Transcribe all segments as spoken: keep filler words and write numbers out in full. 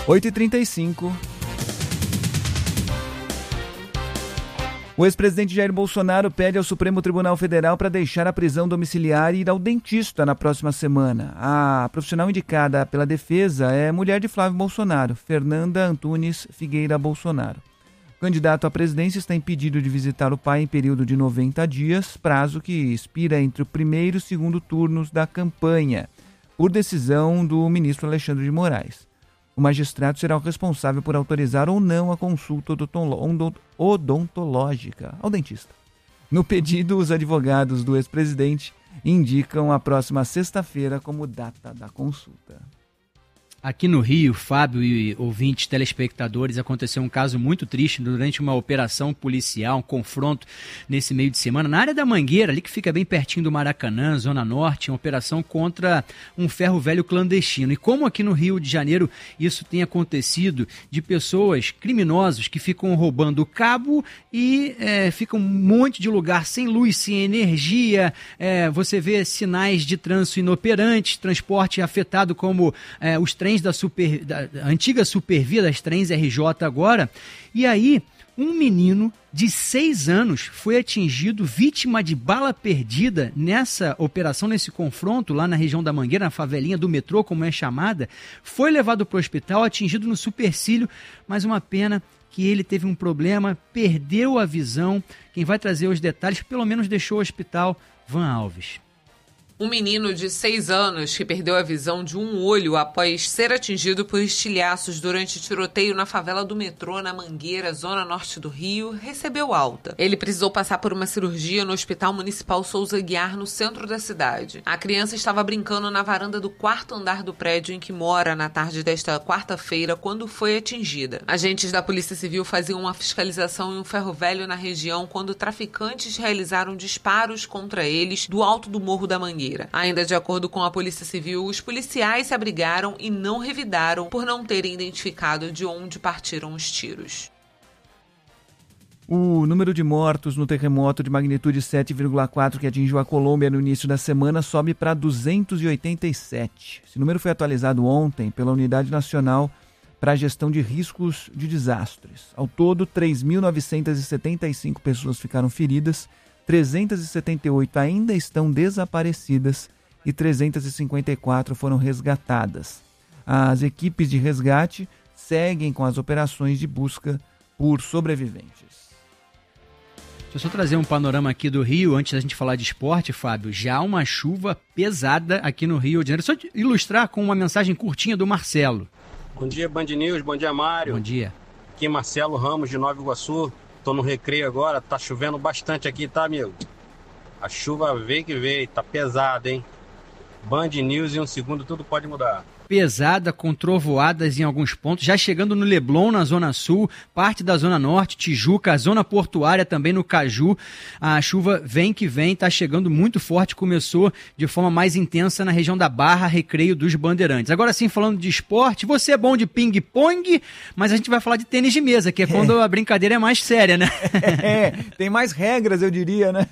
oito e trinta e cinco. O ex-presidente Jair Bolsonaro pede ao Supremo Tribunal Federal para deixar a prisão domiciliar e ir ao dentista na próxima semana. A profissional indicada pela defesa é mulher de Flávio Bolsonaro, Fernanda Antunes Figueira Bolsonaro. O candidato à presidência está impedido de visitar o pai em período de noventa dias, prazo que expira entre o primeiro e o segundo turnos da campanha, por decisão do ministro Alexandre de Moraes. O magistrado será o responsável por autorizar ou não a consulta odontológica ao dentista. No pedido, os advogados do ex-presidente indicam a próxima sexta-feira como data da consulta. Aqui no Rio, Fábio e ouvintes, telespectadores, aconteceu um caso muito triste durante uma operação policial, um confronto nesse meio de semana, na área da Mangueira, ali que fica bem pertinho do Maracanã, Zona Norte, uma operação contra um ferro velho clandestino. E como aqui no Rio de Janeiro isso tem acontecido de pessoas, criminosos, que ficam roubando cabo e é, ficam um monte de lugar sem luz, sem energia, é, você vê sinais de trânsito inoperantes, transporte afetado como é, os trens da, super, da antiga Supervia, das trens R J agora, e aí um menino de seis anos foi atingido, vítima de bala perdida nessa operação, nesse confronto lá na região da Mangueira, na favelinha do metrô, como é chamada, foi levado para o hospital, atingido no supercílio, mas uma pena que ele teve um problema, perdeu a visão. Quem vai trazer os detalhes, pelo menos deixou o hospital, Van Alves. Um menino de seis anos que perdeu a visão de um olho após ser atingido por estilhaços durante tiroteio na favela do metrô, na Mangueira, zona norte do Rio, recebeu alta. Ele precisou passar por uma cirurgia no Hospital Municipal Souza Guiar, no centro da cidade. A criança estava brincando na varanda do quarto andar do prédio em que mora na tarde desta quarta-feira, quando foi atingida. Agentes da Polícia Civil faziam uma fiscalização em um ferro velho na região quando traficantes realizaram disparos contra eles do alto do Morro da Mangueira. Ainda de acordo com a Polícia Civil, os policiais se abrigaram e não revidaram por não terem identificado de onde partiram os tiros. O número de mortos no terremoto de magnitude sete vírgula quatro que atingiu a Colômbia no início da semana sobe para duzentos e oitenta e sete. Esse número foi atualizado ontem pela Unidade Nacional para a Gestão de Riscos de Desastres. Ao todo, três mil novecentas e setenta e cinco pessoas ficaram feridas, trezentas e setenta e oito ainda estão desaparecidas e trezentas e cinquenta e quatro foram resgatadas. As equipes de resgate seguem com as operações de busca por sobreviventes. Deixa eu só trazer um panorama aqui do Rio, antes da gente falar de esporte, Fábio. Já há uma chuva pesada aqui no Rio de Janeiro. Só ilustrar com uma mensagem curtinha do Marcelo. Bom dia, Band News. Bom dia, Mário. Bom dia. Aqui Marcelo Ramos, de Nova Iguaçu. Tô no recreio agora, tá chovendo bastante aqui, tá, amigo? A chuva veio que veio, tá pesada, hein? Band News, em um segundo tudo pode mudar. Pesada, com trovoadas em alguns pontos, já chegando no Leblon, na Zona Sul, parte da Zona Norte, Tijuca, a Zona Portuária também no Caju. A chuva vem que vem, está chegando muito forte, começou de forma mais intensa na região da Barra, Recreio dos Bandeirantes. Agora sim, falando de esporte, você é bom de ping-pong, mas a gente vai falar de tênis de mesa, que é quando a brincadeira é mais séria, né? É, tem mais regras, eu diria, né?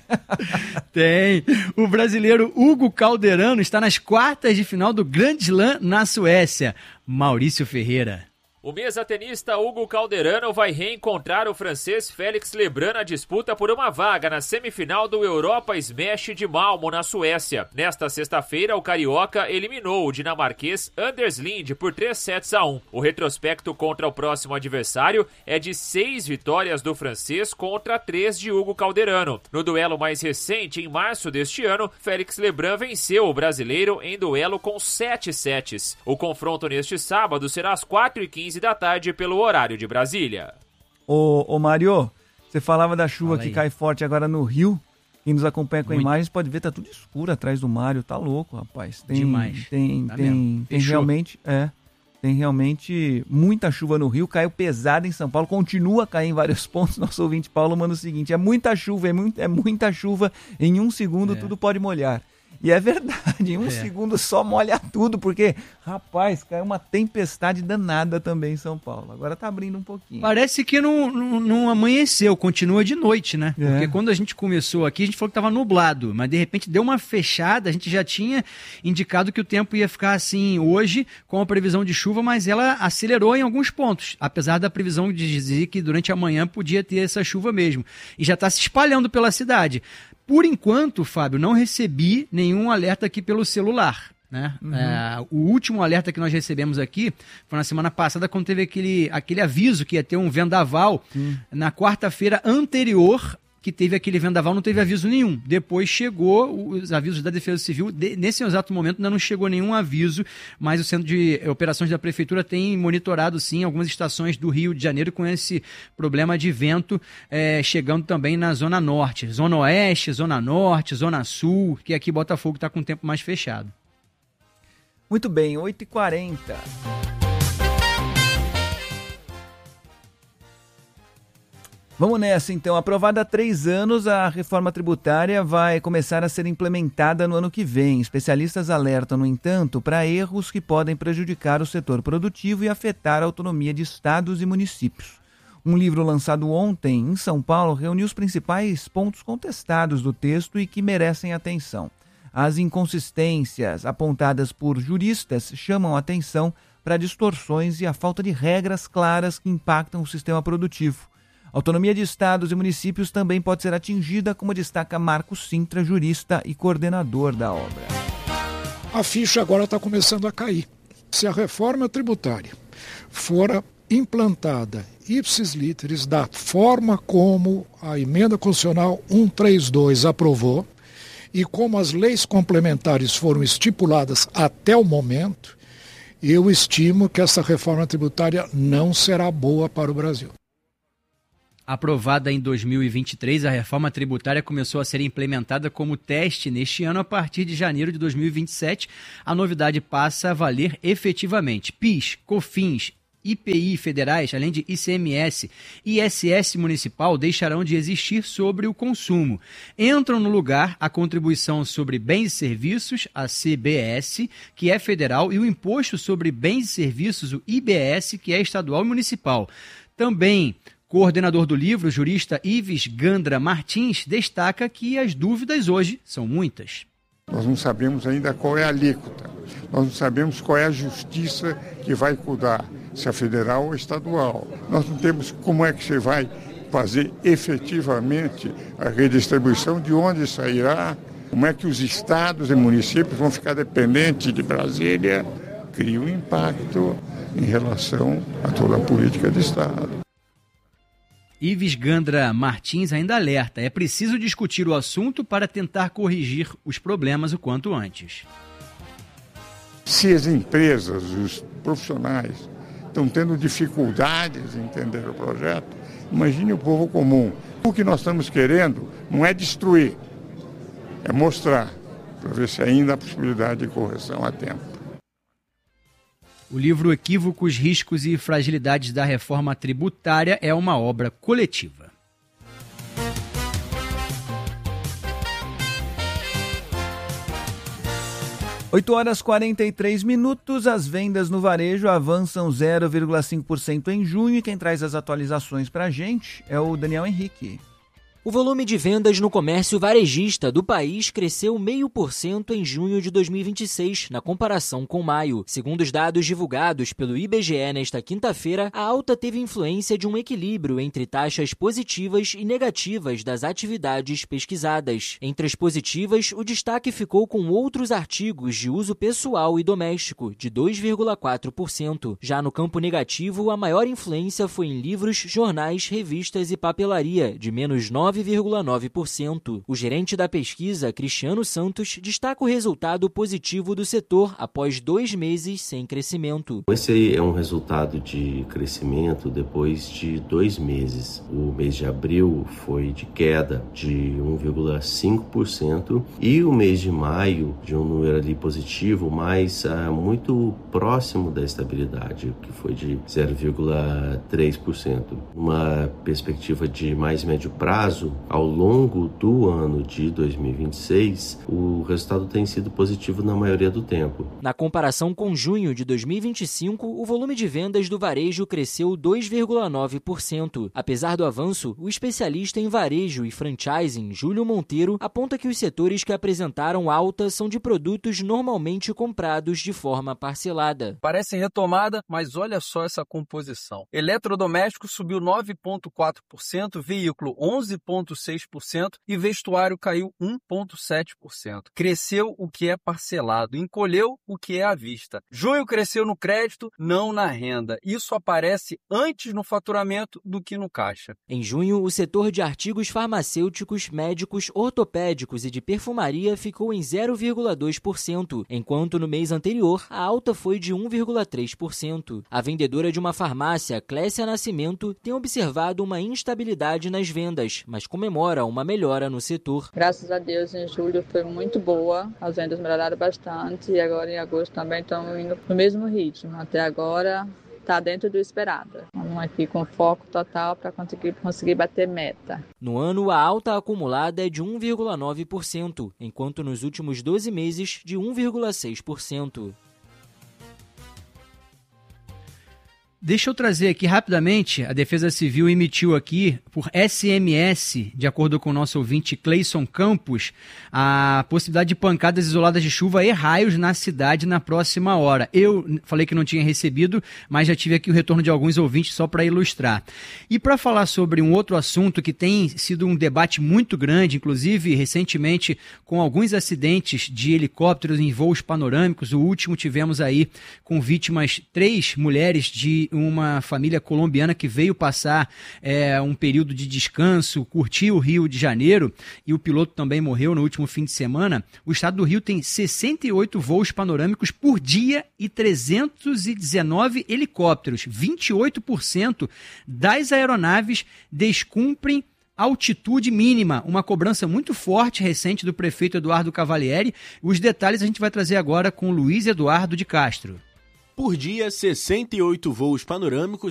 Tem. O brasileiro Hugo Calderano está nas quartas de final do Grand Slam na Suécia. Maurício Ferreira. O mesa-tenista Hugo Calderano vai reencontrar o francês Félix Lebrun na disputa por uma vaga na semifinal do Europa Smash de Malmo, na Suécia. Nesta sexta-feira, o carioca eliminou o dinamarquês Anders Lind por três sets a um. O retrospecto contra o próximo adversário é de seis vitórias do francês contra três de Hugo Calderano. No duelo mais recente, em março deste ano, Félix Lebrun venceu o brasileiro em duelo com sete sets. O confronto neste sábado será às quatro e quinze da tarde pelo horário de Brasília. Ô, ô Mário, você falava da chuva que cai forte agora no Rio. Quem nos acompanha com Muito. imagens pode ver, tá tudo escuro atrás do Mário, tá louco, rapaz. Tem, Demais. Tem, tá tem, tem realmente, é, tem realmente muita chuva no Rio, caiu pesado em São Paulo, continua a cair em vários pontos. Nosso ouvinte Paulo manda o seguinte: é muita chuva, é, muito, é muita chuva, em um segundo é. tudo pode molhar. E é verdade, em um É. segundo só molha tudo, porque, rapaz, caiu uma tempestade danada também em São Paulo. Agora tá abrindo um pouquinho. Parece que não, não, não amanheceu, continua de noite, né? É. Porque quando a gente começou aqui, a gente falou que estava nublado, mas de repente deu uma fechada, a gente já tinha indicado que o tempo ia ficar assim hoje, com a previsão de chuva, mas ela acelerou em alguns pontos, apesar da previsão de dizer que durante a manhã podia ter essa chuva mesmo. E já está se espalhando pela cidade. Por enquanto, Fábio, não recebi nenhum alerta aqui pelo celular. Né? Uhum. É, o último alerta que nós recebemos aqui foi na semana passada, quando teve aquele, aquele aviso que ia ter um vendaval. Uhum. Na quarta-feira anterior, que teve aquele vendaval, não teve aviso nenhum. Depois chegou os avisos da Defesa Civil. De, nesse exato momento ainda não chegou nenhum aviso, mas o Centro de Operações da Prefeitura tem monitorado, sim, algumas estações do Rio de Janeiro com esse problema de vento, é, chegando também na Zona Norte. Zona Oeste, Zona Norte, Zona Sul, que aqui Botafogo está com o tempo mais fechado. Muito bem, oito e quarenta. Vamos nessa, então. Aprovada há três anos, a reforma tributária vai começar a ser implementada no ano que vem. Especialistas alertam, no entanto, para erros que podem prejudicar o setor produtivo e afetar a autonomia de estados e municípios. Um livro lançado ontem em São Paulo reuniu os principais pontos contestados do texto e que merecem atenção. As inconsistências apontadas por juristas chamam a atenção para distorções e a falta de regras claras que impactam o sistema produtivo. A autonomia de estados e municípios também pode ser atingida, como destaca Marcos Sintra, jurista e coordenador da obra. A ficha agora está começando a cair. Se a reforma tributária for implantada ipsis literis da forma como a emenda constitucional cento e trinta e dois aprovou e como as leis complementares foram estipuladas até o momento, eu estimo que essa reforma tributária não será boa para o Brasil. Aprovada em dois mil e vinte e três, a reforma tributária começou a ser implementada como teste neste ano. A partir de janeiro de dois mil e vinte e sete, a novidade passa a valer efetivamente. PIS, COFINS, I P I federais, além de I C M S e I S S municipal, deixarão de existir sobre o consumo. Entram no lugar a contribuição sobre bens e serviços, a C B S, que é federal, e o imposto sobre bens e serviços, o I B S, que é estadual e municipal. Também coordenador do livro, jurista Ives Gandra Martins, destaca que as dúvidas hoje são muitas. Nós não sabemos ainda qual é a alíquota, nós não sabemos qual é a justiça que vai cuidar, se é federal ou estadual. Nós não temos como é que você vai fazer efetivamente a redistribuição, de onde sairá, como é que os estados e municípios vão ficar dependentes de Brasília. Cria um impacto em relação a toda a política de Estado. Ives Gandra Martins ainda alerta, é preciso discutir o assunto para tentar corrigir os problemas o quanto antes. Se as empresas, os profissionais, estão tendo dificuldades em entender o projeto, imagine o povo comum. O que nós estamos querendo não é destruir, é mostrar, para ver se ainda há possibilidade de correção a tempo. O livro Equívocos, Riscos e Fragilidades da Reforma Tributária é uma obra coletiva. oito horas e quarenta e três minutos, as vendas no varejo avançam zero vírgula cinco por cento em junho e quem traz as atualizações para a gente é o Daniel Henrique. O volume de vendas no comércio varejista do país cresceu zero vírgula cinco por cento em junho de dois mil e vinte e seis, na comparação com maio. Segundo os dados divulgados pelo I B G E nesta quinta-feira, a alta teve influência de um equilíbrio entre taxas positivas e negativas das atividades pesquisadas. Entre as positivas, o destaque ficou com outros artigos de uso pessoal e doméstico, de dois vírgula quatro por cento. Já no campo negativo, a maior influência foi em livros, jornais, revistas e papelaria, de menos nove vírgula nove por cento. O gerente da pesquisa, Cristiano Santos, destaca o resultado positivo do setor após dois meses sem crescimento. Esse é um resultado de crescimento depois de dois meses. O mês de abril foi de queda de um vírgula cinco por cento e o mês de maio de um número ali positivo, mas ah, muito próximo da estabilidade, que foi de zero vírgula três por cento. Uma perspectiva de mais médio prazo, caso, ao longo do ano de dois mil e vinte e seis, o resultado tem sido positivo na maioria do tempo. Na comparação com junho de dois mil e vinte e cinco, o volume de vendas do varejo cresceu dois vírgula nove por cento. Apesar do avanço, o especialista em varejo e franchising, Júlio Monteiro, aponta que os setores que apresentaram alta são de produtos normalmente comprados de forma parcelada. Parece retomada, mas olha só essa composição. Eletrodoméstico subiu nove vírgula quatro por cento, veículo onze vírgula seis por cento e vestuário caiu um vírgula sete por cento. Cresceu o que é parcelado, encolheu o que é à vista. Junho cresceu no crédito, não na renda. Isso aparece antes no faturamento do que no caixa. Em junho, o setor de artigos farmacêuticos, médicos, ortopédicos e de perfumaria ficou em zero vírgula dois por cento, enquanto no mês anterior a alta foi de um vírgula três por cento. A vendedora de uma farmácia, Clécia Nascimento, tem observado uma instabilidade nas vendas, mas comemora uma melhora no setor. Graças a Deus, em julho foi muito boa, as vendas melhoraram bastante e agora em agosto também estão indo no mesmo ritmo. Até agora está dentro do esperado. Estamos aqui com foco total para conseguir, conseguir bater meta. No ano, a alta acumulada é de um vírgula nove por cento, enquanto nos últimos doze meses de um vírgula seis por cento. Deixa eu trazer aqui rapidamente, a Defesa Civil emitiu aqui, por S M S, de acordo com o nosso ouvinte Cleison Campos, a possibilidade de pancadas isoladas de chuva e raios na cidade na próxima hora. Eu falei que não tinha recebido, mas já tive aqui o retorno de alguns ouvintes só para ilustrar. E para falar sobre um outro assunto que tem sido um debate muito grande, inclusive recentemente com alguns acidentes de helicópteros em voos panorâmicos, o último tivemos aí com vítimas três mulheres de uma família colombiana que veio passar é, um período de descanso, curtir o Rio de Janeiro, e o piloto também morreu no último fim de semana. O estado do Rio tem sessenta e oito voos panorâmicos por dia e trezentos e dezenove helicópteros. vinte e oito por cento das aeronaves descumprem altitude mínima, uma cobrança muito forte recente do prefeito Eduardo Cavalieri. Os detalhes a gente vai trazer agora com Luiz Eduardo de Castro. Por dia, sessenta e oito voos panorâmicos